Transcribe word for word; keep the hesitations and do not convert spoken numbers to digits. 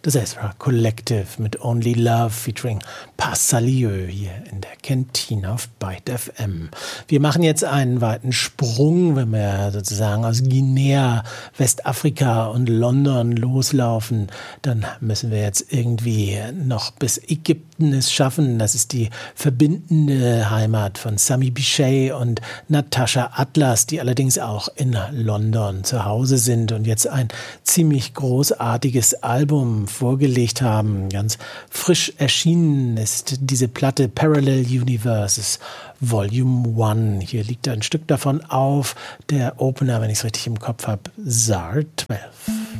Das Ezra Collective mit Only Love featuring Passalieu hier in der Kantine auf Byte F M. Wir machen jetzt einen weiten Sprung, wenn wir sozusagen aus Guinea, Westafrika und London loslaufen, dann müssen wir jetzt irgendwie noch bis Ägypten es schaffen. Das ist die verbindende Heimat von Sami Bichet und Natascha Atlas, die allerdings auch in London zu Hause sind und jetzt ein ziemlich großartiges Album vorgelegt haben. Ganz frisch erschienen ist diese Platte Parallel Universes Volume eins. Hier liegt ein Stück davon auf. Der Opener, wenn ich es richtig im Kopf habe, S A R zwölf.